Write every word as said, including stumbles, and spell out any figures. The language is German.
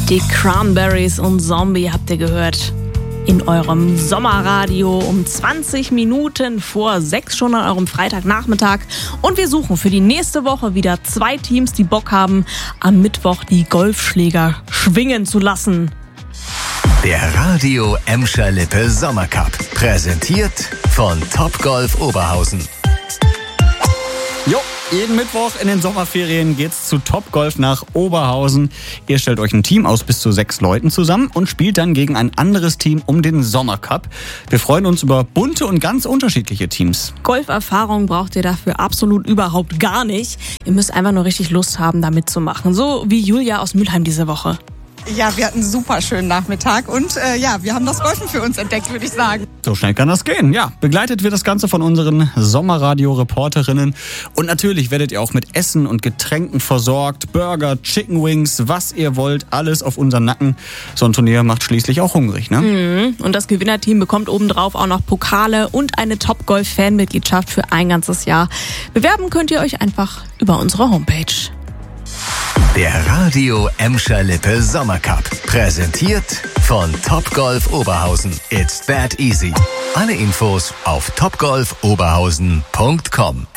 Die Cranberries und Zombie habt ihr gehört in eurem Sommerradio um zwanzig Minuten vor sechs schon an eurem Freitagnachmittag. Und wir suchen für die nächste Woche wieder zwei Teams, die Bock haben, am Mittwoch die Golfschläger schwingen zu lassen. Der Radio Emscher Lippe Sommercup, präsentiert von Topgolf Oberhausen. Jo, jeden Mittwoch in den Sommerferien geht's zu Topgolf nach Oberhausen. Ihr stellt euch ein Team aus bis zu sechs Leuten zusammen und spielt dann gegen ein anderes Team um den Sommercup. Wir freuen uns über bunte und ganz unterschiedliche Teams. Golferfahrung braucht ihr dafür absolut überhaupt gar nicht. Ihr müsst einfach nur richtig Lust haben, da mitzumachen. So wie Julia aus Mülheim diese Woche. Ja, wir hatten einen super schönen Nachmittag und äh, ja, wir haben das Golfen für uns entdeckt, würde ich sagen. So schnell kann das gehen, ja. Begleitet wird das Ganze von unseren Sommerradio-Reporterinnen. Und natürlich werdet ihr auch mit Essen und Getränken versorgt. Burger, Chicken Wings, was ihr wollt, alles auf unseren Nacken. So ein Turnier macht schließlich auch hungrig, ne? Mhm. Und das Gewinnerteam bekommt obendrauf auch noch Pokale und eine Topgolf-Fanmitgliedschaft für ein ganzes Jahr. Bewerben könnt ihr euch einfach über unsere Homepage. Der Radio Emscher Lippe Sommercup, präsentiert von Topgolf Oberhausen. It's that easy. Alle Infos auf topgolf oberhausen punkt com.